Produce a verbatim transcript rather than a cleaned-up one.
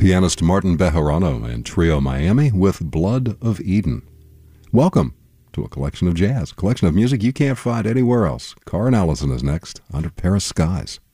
pianist Martin Bejarano and Trio Miami with Blood of Eden. Welcome to a collection of jazz, a collection of music you can't find anywhere else. Karen Allison is next, Under Paris Skies.